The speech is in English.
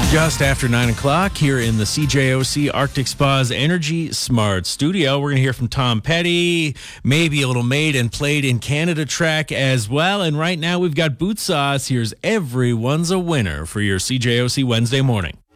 Just after 9 o'clock here in the CJOC Arctic Spa's Energy Smart Studio. We're going to hear from Tom Petty, maybe a little Made and Played in Canada track as well. And right now we've got Boot Sauce. Here's Everyone's a Winner for your CJOC Wednesday morning.